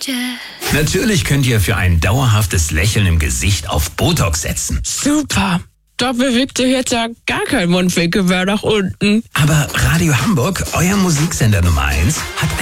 Natürlich könnt ihr für ein dauerhaftes Lächeln im Gesicht auf Botox setzen. Super. Da bewegt sich jetzt ja gar kein Mundwinkel mehr nach unten. Aber Radio Hamburg, euer Musiksender Nummer 1, hat